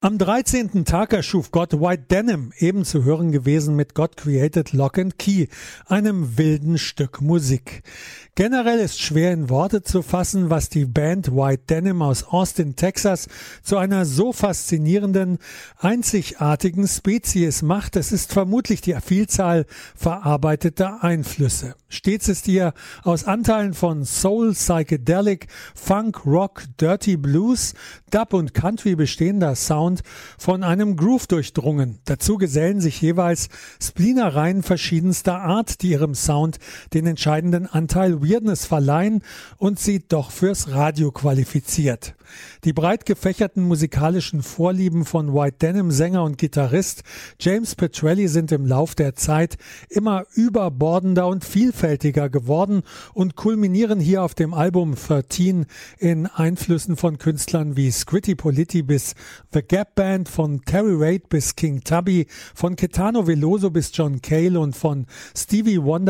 Am 13. Tag erschuf Gott White Denim, eben zu hören gewesen mit God Created Lock and Key, einem wilden Stück Musik. Generell ist schwer in Worte zu fassen, was die Band White Denim aus Austin, Texas zu einer so faszinierenden, einzigartigen Spezies macht. Es ist vermutlich die Vielzahl verarbeiteter Einflüsse. Stets ist ihr aus Anteilen von Soul, Psychedelic, Funk, Rock, Dirty Blues, Dub und Country bestehender Sound von einem Groove durchdrungen. Dazu gesellen sich jeweils Spleenereien verschiedenster Art, die ihrem Sound den entscheidenden Anteil Weirdness verleihen und sie doch fürs Radio qualifiziert. Die breit gefächerten musikalischen Vorlieben von White Denim Sänger und Gitarrist James Petrelli sind im Lauf der Zeit immer überbordender und vielfältiger geworden und kulminieren hier auf dem Album 13 in Einflüssen von Künstlern wie Scritti Politti bis The Gap Band, von Terry Reid bis King Tubby, von Caetano Veloso bis John Cale und von Stevie Wonder